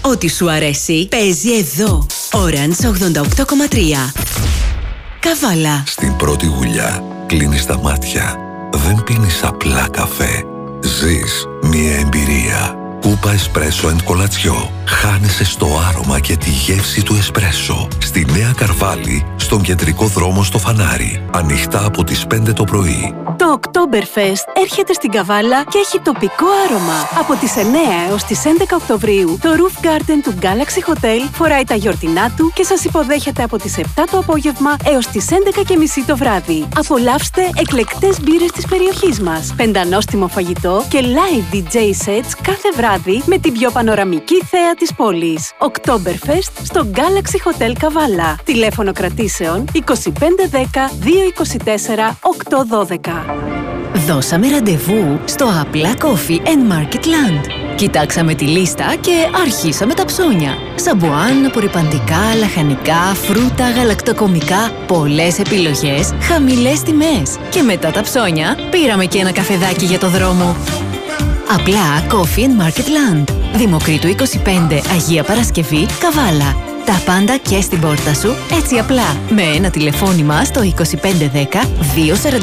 Ό,τι σου αρέσει παίζει εδώ. Orange 88,3. Καβάλα. Στην πρώτη γουλιά κλείνεις τα μάτια. Δεν πίνεις απλά καφέ. Ζεις μια εμπειρία. Κούπα εσπρέσο εν κολατσιό. Χάνεσαι στο άρωμα και τη γεύση του εσπρέσο. Στη Νέα Καρβάλη, στον κεντρικό δρόμο στο Φανάρι. Ανοιχτά από τις 5 το πρωί. Το Oktoberfest έρχεται στην Καβάλα και έχει τοπικό άρωμα. Από τις 9 έως τις 11 Οκτωβρίου, το Roof Garden του Galaxy Hotel φοράει τα γιορτινά του και σας υποδέχεται από τις 7 το απόγευμα έως τις 11:30 το βράδυ. Απολαύστε εκλεκτές μπύρες της περιοχής μας, πεντανόστιμο φαγητό και live DJ sets κάθε βράδυ με την πιο πανοραμική θέα της πόλης. Oktoberfest στο Galaxy Hotel Καβάλα. Τηλέφωνο κρατήσεων 2510 224 812. Δώσαμε ραντεβού στο Απλά Coffee and Market Land. Κοιτάξαμε τη λίστα και αρχίσαμε τα ψώνια. Σαμπουάν, απορρυπαντικά, λαχανικά, φρούτα, γαλακτοκομικά, πολλές επιλογές, χαμηλές τιμές. Και μετά τα ψώνια πήραμε και ένα καφεδάκι για το δρόμο. Απλά Coffee and Market Land. Δημοκρίτου 25, Αγία Παρασκευή, Καβάλα. Τα πάντα και στην πόρτα σου, έτσι απλά. Με ένα τηλεφώνημα στο 2510 240